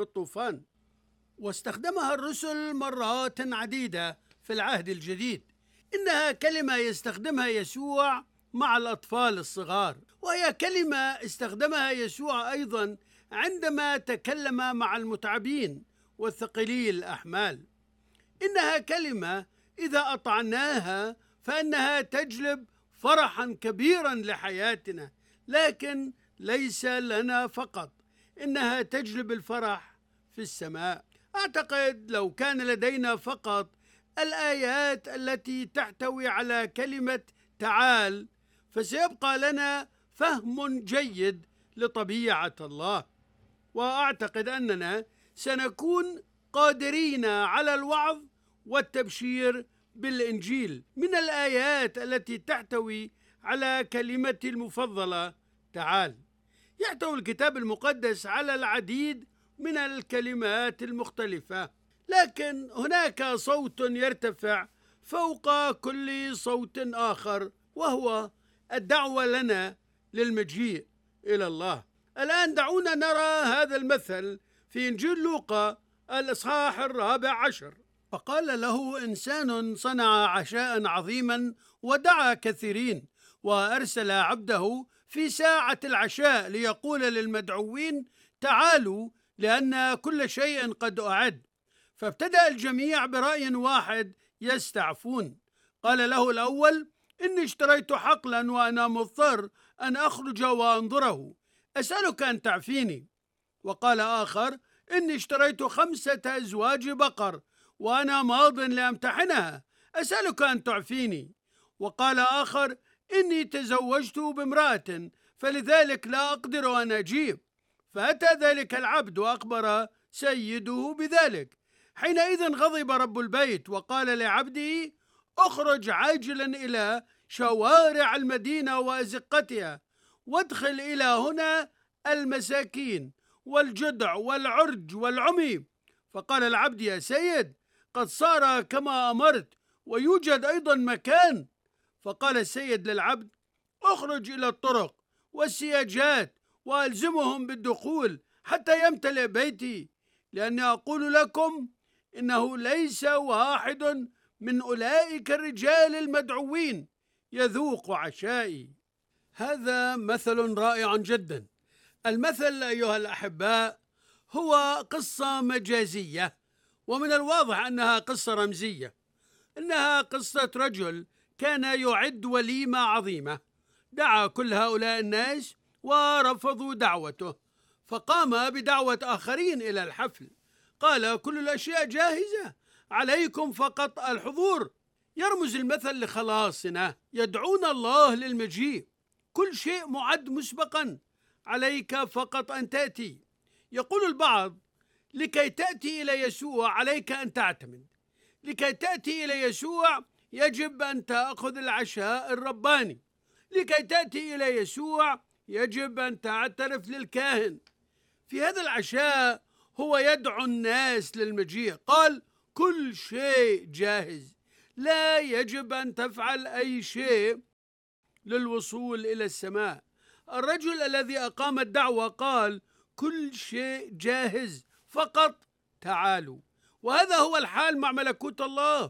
الطوفان، واستخدمها الرسل مرات عديدة في العهد الجديد. إنها كلمة يستخدمها يسوع مع الأطفال الصغار، وهي كلمة استخدمها يسوع أيضا عندما تكلم مع المتعبين والثقيلي الأحمال. إنها كلمة إذا أطعناها فإنها تجلب فرحا كبيرا لحياتنا، لكن ليس لنا فقط، إنها تجلب الفرح في السماء. أعتقد لو كان لدينا فقط الآيات التي تحتوي على كلمة تعال فسيبقى لنا فهم جيد لطبيعة الله، وأعتقد أننا سنكون قادرين على الوعظ والتبشير بالإنجيل من الآيات التي تحتوي على كلمتي المفضلة تعال. يحتوي الكتاب المقدس على العديد من الكلمات المختلفة، لكن هناك صوت يرتفع فوق كل صوت آخر، وهو الدعوة لنا للمجيء إلى الله. الآن دعونا نرى هذا المثل في إنجيل لوقا الإصحاح 14. فقال له إنسان صنع عشاء عظيما ودعا كثيرين، وأرسل عبده في ساعة العشاء ليقول للمدعوين تعالوا لأن كل شيء قد أعد. فابتدأ الجميع برأي واحد يستعفون. قال له الأول إني اشتريت حقلا وأنا مضطر أن أخرج وأنظره، أسألك أن تعفيني. وقال آخر إني اشتريت 5 أزواج بقر وأنا ماض لأمتحنها، أسألك أن تعفيني. وقال آخر إني تزوجت بامرأة فلذلك لا أقدر أن أجيب. فأتى ذلك العبد وأخبر سيده بذلك. حينئذ غضب رب البيت وقال لعبده اخرج عاجلا إلى شوارع المدينة وأزقتها وادخل إلى هنا المساكين والجدع والعرج والعمي. فقال العبد يا سيد قد صار كما أمرت ويوجد أيضا مكان. فقال السيد للعبد اخرج إلى الطرق والسياجات وألزمهم بالدخول حتى يمتلئ بيتي، لأني أقول لكم إنه ليس واحد من أولئك الرجال المدعوين يذوق عشائي. هذا مثل رائع جدا. المثل أيها الأحباء هو قصة مجازية، ومن الواضح أنها قصة رمزية. إنها قصة رجل كان يعد وليمة عظيمة، دعا كل هؤلاء الناس ورفضوا دعوته، فقام بدعوة آخرين إلى الحفل. قال كل الأشياء جاهزة، عليكم فقط الحضور. يرمز المثل لخلاصنا، يدعون الله للمجيء، كل شيء معد مسبقا، عليك فقط أن تأتي. يقول البعض لكي تأتي إلى يسوع عليك أن تعتمد، لكي تأتي إلى يسوع يجب أن تأخذ العشاء الرباني، لكي تأتي إلى يسوع يجب أن تعترف للكاهن. في هذا العشاء هو يدعو الناس للمجيء. قال كل شيء جاهز، لا يجب أن تفعل أي شيء للوصول إلى السماء. الرجل الذي أقام الدعوة قال كل شيء جاهز، فقط تعالوا. وهذا هو الحال مع ملكوت الله.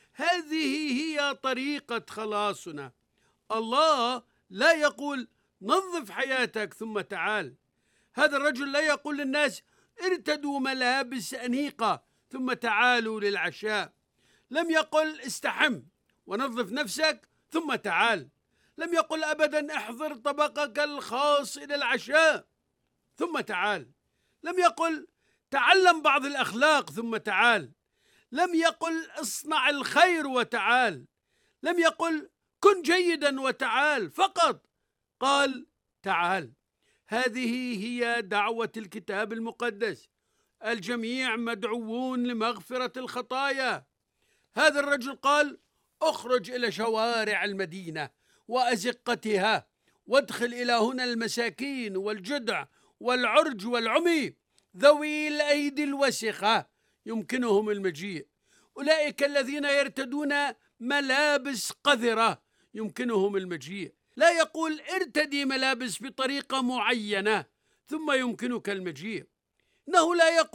هذه هي طريقة خلاصنا. الله لا يقول نظف حياتك ثم تعال. هذا الرجل لا يقول للناس ارتدوا ملابس أنيقة ثم تعالوا للعشاء. لم يقل استحم ونظف نفسك ثم تعال. لم يقل أبدا احضر طبقك الخاص إلى العشاء ثم تعال. لم يقل تعلم بعض الأخلاق ثم تعال. لم يقل اصنع الخير وتعال. لم يقل كن جيدا وتعال، فقط قال تعال. هذه هي دعوة الكتاب المقدس. الجميع مدعوون لمغفرة الخطايا. هذا الرجل قال اخرج إلى شوارع المدينة وأزقتها وادخل إلى هنا المساكين والجدع والعرج والعمي، ذوي الأيدي الوسخة يمكنهم المجيء، أولئك الذين يرتدون ملابس قذرة يمكنهم المجيء. لا يقول ارتدي ملابس بطريقة معينة ثم يمكنك المجيء. إنه لا يقول